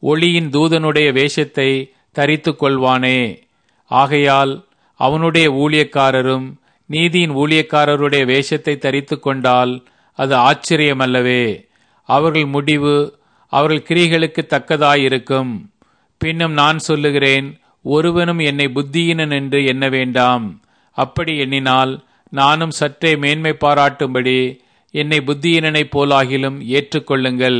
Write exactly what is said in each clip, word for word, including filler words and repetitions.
ஒளியின் தூதனுடைய வேஷத்தை தரித்துக் கொள்வானே. ஆகையால் அவனுடைய ஊழியக்காரரும் நீதியின் ஊழியக்காரருடைய வேஷத்தை தரித்துக் கொண்டால் அது ஆச்சரியமல்லவே. அவர்கள் முடிவு அவர்கள் கிரிகளுக்கு தக்கதாயிருக்கும். பின்னும் நான் சொல்லுகிறேன், ஒருவனும் என்னை புத்தியீனன் என்று எண்ண வேண்டாம். அப்படி எண்ணினால் நானும் சற்றே மேன்மை பாராட்டும்படி என்னை புத்தியீனனைப் போலாகிலும் ஏற்றுக்கொள்ளுங்கள்.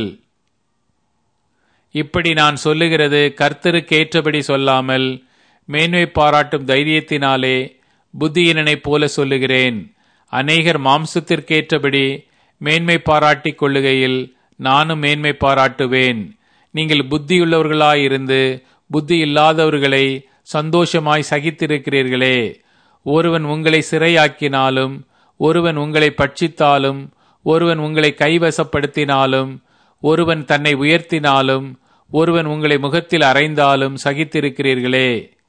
இப்படி நான் சொல்லுகிறது கர்த்தருக்கு ஏற்றபடி சொல்லாமல் மேன்மை பாராட்டும் தைரியத்தினாலே புத்தியீனனைப் போல சொல்லுகிறேன். அநேகர் மாம்சத்திற்கேற்றபடி மேன்மை பாராட்டிக் கொள்ளுகையில் நானும் மேன்மை பாராட்டுவேன். நீங்கள் புத்தியுள்ளவர்களாயிருந்து புத்தி இல்லாதவர்களை சந்தோஷமாய் சகித்திருக்கிறீர்களே. ஒருவன் உங்களை சிறையாக்கினாலும், ஒருவன் உங்களை பட்சித்தாலும், ஒருவன் உங்களை கைவசப்படுத்தினாலும், ஒருவன் தன்னை உயர்த்தினாலும், ஒருவன் உங்களை முகத்தில் அறைந்தாலும் சகித்திருக்கிறீர்களே.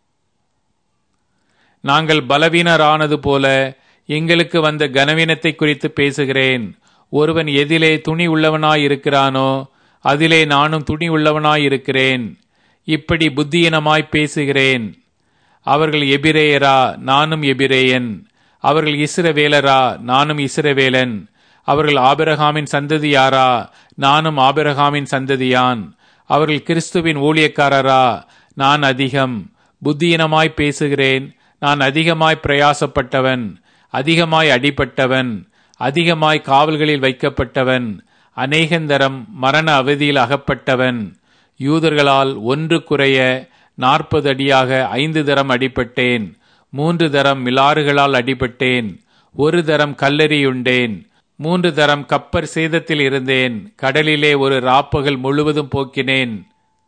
நாங்கள் பலவீனரானது போல எங்களுக்கு வந்த கனவீனத்தை குறித்து பேசுகிறேன். ஒருவன் எதிலே துணி உள்ளவனாயிருக்கிறானோ அதிலே நானும் துணி உள்ளவனாயிருக்கிறேன். இப்படி புத்தியீனமாய் பேசுகிறேன். அவர்கள் எபிரேயரா, நானும் எபிரேயன். அவர்கள் இஸ்ரவேலரா, நானும் இஸ்ரவேலன். அவர்கள் ஆபிரகாமின் சந்ததியாரா, நானும் ஆபிரகாமின் சந்ததியான். அவர்கள் கிறிஸ்துவின் ஊழியக்காரரா, நான் அதிகம். புத்தியீனமாய் பேசுகிறேன். நான் அதிகமாய் பிரயாசப்பட்டவன், அதிகமாய் அடிபட்டவன், அதிகமாய் காவல்களில் வைக்கப்பட்டவன், அநேகந்தரம் மரண அவதியில் அகப்பட்டவன். யூதர்களால் ஒன்று குறைய நாற்பது அடியாக ஐந்து தரம் அடிபட்டேன். மூன்று தரம் மிலாறுகளால் அடிபட்டேன். ஒரு தரம் கல்லெறியுண்டேன். மூன்று தரம் கப்பர் சேதத்தில் இருந்தேன். கடலிலே ஒரு ராப்பகல் முழுவதும் போக்கினேன்.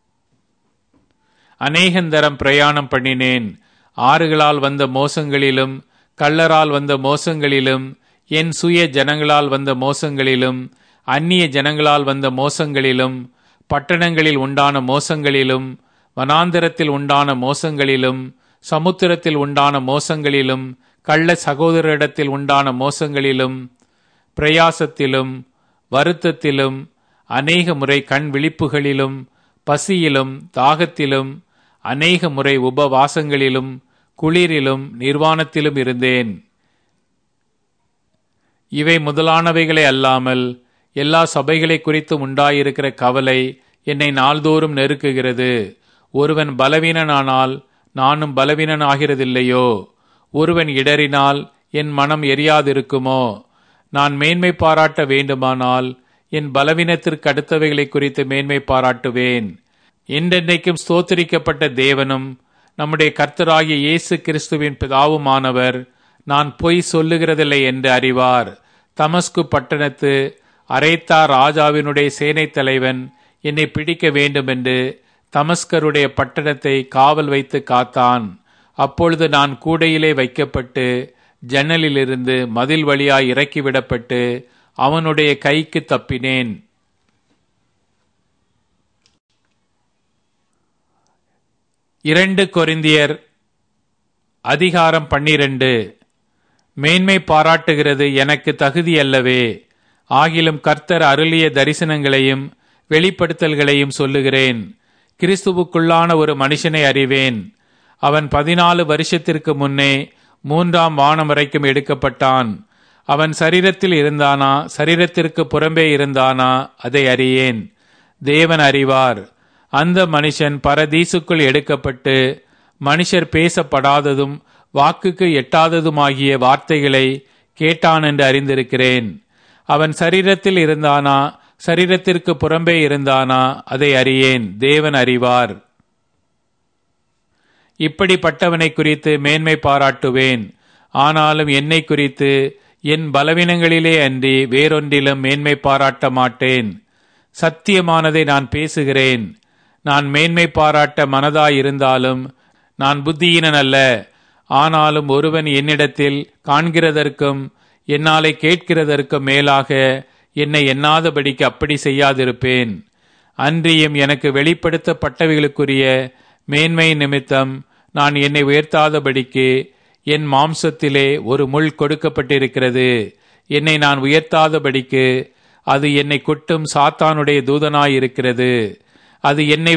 அநேகந்தரம் பிரயாணம் பண்ணினேன். ஆறுகளால் வந்த மோசங்களிலும் கள்ளரால் வந்த மோசங்களிலும் என் சுய ஜனங்களால் வந்த மோசங்களிலும் அந்நிய ஜனங்களால் வந்த மோசங்களிலும் பட்டணங்களில் உண்டான மோசங்களிலும் வனாந்தரத்தில் உண்டான மோசங்களிலும் சமுத்திரத்தில் உண்டான மோசங்களிலும் கள்ள சகோதரரிடத்தில் உண்டான மோசங்களிலும் பிரயாசத்திலும் வருத்தத்திலும் அநேக முறை கண் விழிப்புகளிலும் பசியிலும் தாகத்திலும் அநேக முறை உபவாசங்களிலும் குளிரிலும் நிர்வாணத்திலும் இருந்தேன். இவை முதலானவைகளை அல்லாமல் எல்லா சபைகளை குறித்து உண்டாயிருக்கிற கவலை என்னை நாள்தோறும் நெருக்குகிறது. ஒருவன் பலவீனனானால் நானும் பலவீனன் ஆகிறதில்லையோ? ஒருவன் இடறினால் என் மனம் எரியாதிருக்குமோ? நான் மேன்மை பாராட்ட வேண்டுமானால் என் பலவீனத்திற்கு அடுத்தவைகளை குறித்து மேன்மை பாராட்டுவேன். என்றென்றைக்கும் ஸ்தோத்திரிக்கப்பட்ட தேவனும் நம்முடைய கர்த்தராகிய இயேசு கிறிஸ்துவின் பிதாவுமானவர் நான் பொய் சொல்லுகிறதில்லை என்று அறிவார். தமஸ்கு பட்டணத்து அரேத்தா ராஜாவினுடைய சேனை தலைவன் என்னை பிடிக்க வேண்டுமென்று தமஸ்கருடைய பட்டணத்தை காவல் வைத்து காத்தான். அப்பொழுது நான் கூடையிலே வைக்கப்பட்டு ஜன்னலிலிருந்து மதில் வழியாய் இறக்கிவிடப்பட்டு அவனுடைய கைக்கு தப்பினேன். இரண்டு கொரிந்தியர் அதிகாரம் பன்னிரண்டு. மேன்மை பாராட்டுகிறது எனக்கு தகுதியல்லவே. ஆகிலும் கர்த்தர் அருளிய தரிசனங்களையும் வெளிப்படுத்தல்களையும் சொல்லுகிறேன். கிறிஸ்துவுக்குள்ளான ஒரு மனுஷனை அறிவேன். அவன் பதினாலு வருஷத்திற்கு முன்னே மூன்றாம் வானம் வரைக்கும் எடுக்கப்பட்டான். அவன் சரீரத்தில் இருந்தானா, சரீரத்திற்கு புறம்பே இருந்தானா, அதை அறியேன். தேவன் அறிவார். அந்த மனுஷன் பரதீசுக்குள் எடுக்கப்பட்டு மனுஷர் பேசப்படாததும் வாக்குக்கு எட்டாததுமாகிய வார்த்தைகளை கேட்டான் என்று அறிந்திருக்கிறேன். அவன் சரீரத்தில் இருந்தானா, சரீரத்திற்கு புறம்பே இருந்தானா, அதை அறியேன். தேவன் அறிவார். இப்படிப்பட்டவனை குறித்து மேன்மை பாராட்டுவேன். ஆனாலும் என்னை குறித்து என் பலவீனங்களிலே அன்றி வேறொன்றிலும் மேன்மை பாராட்ட மாட்டேன். சத்தியமானதை நான் பேசுகிறேன். நான் மேன்மை பாராட்ட மனதாயிருந்தாலும் நான் புத்தியீனன் அல்ல. ஆனாலும் ஒருவன் என்னிடத்தில் காண்கிறதற்கும் என்னாலே கேட்கிறதற்கும் மேலாக என்னை எண்ணாதபடிக்கு அப்படி செய்யாதிருப்பேன். அன்றியும் எனக்கு வெளிப்படுத்தப்பட்டவைகளுக்குரிய மேன்மை நிமித்தம் நான் என்னை உயர்த்தாதபடிக்கு என் மாம்சத்திலே ஒரு முள் கொடுக்கப்பட்டிருக்கிறது. என்னை நான் உயர்த்தாதபடிக்கு அது என்னை குட்டும் சாத்தானுடைய தூதனாயிருக்கிறது. அது என்னை